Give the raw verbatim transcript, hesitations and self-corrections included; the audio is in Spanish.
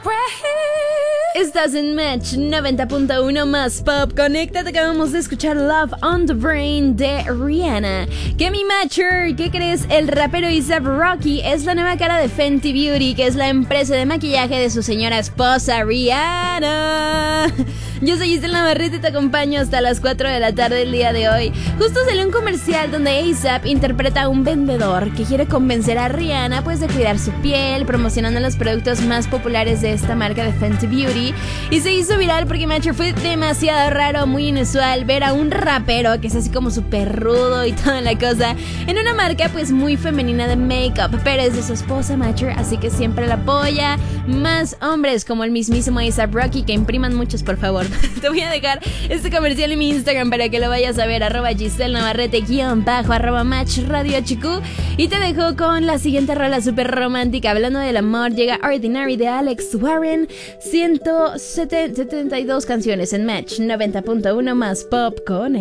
Estás en Match noventa punto uno más Pop. Conéctate, acabamos de escuchar Love on the Brain de Rihanna. Que mi Matcher, ¿qué crees? El rapero A$ap Rocky es la nueva cara de Fenty Beauty, que es la empresa de maquillaje de su señora esposa Rihanna. Yo soy Giselle Navarrete y te acompaño hasta las cuatro de la tarde el día de hoy. Justo salió un comercial donde A$ap interpreta a un vendedor que quiere convencer a Rihanna pues de cuidar su piel, promocionando los productos más populares de esta marca de Fenty Beauty. Y se hizo viral porque Matcher fue demasiado raro, muy inusual ver a un rapero que es así como súper rudo y toda la cosa en una marca pues muy femenina de make-up, pero es de su esposa Matcher, así que siempre la apoya. Más hombres como el mismísimo A$ap Rocky, que impriman muchos, por favor. Te voy a dejar este comercial en mi Instagram para que lo vayas a ver, arroba Giselle Navarrete guión bajo, arroba Match Radio H Q. Y te dejo con la siguiente rola súper romántica. Hablando del amor, llega Ordinary de Alex Warren. ciento setenta y dos canciones en Match noventa punto uno más Pop con